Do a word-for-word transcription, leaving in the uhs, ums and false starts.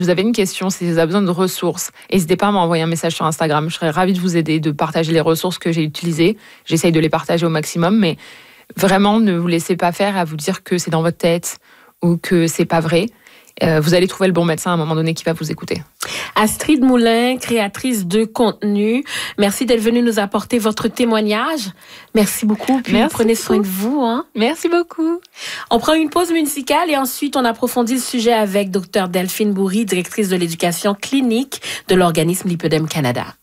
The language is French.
Vous avez une question, si vous avez besoin de ressources, n'hésitez pas à m'envoyer un message sur Instagram. Je serais ravie de vous aider, de partager les ressources que j'ai utilisées. J'essaye de les partager au maximum, mais vraiment, ne vous laissez pas faire à vous dire que c'est dans votre tête ou que c'est pas vrai. Euh, vous allez trouver le bon médecin à un moment donné qui va vous écouter. Astrid Moulin, créatrice de contenu, merci d'être venue nous apporter votre témoignage. Merci beaucoup. Puis merci prenez beaucoup. soin de vous. Hein? Merci beaucoup. On prend une pause musicale et ensuite on approfondit le sujet avec Dr Delphine Bourry, directrice de l'éducation clinique de l'organisme Lipedem Canada.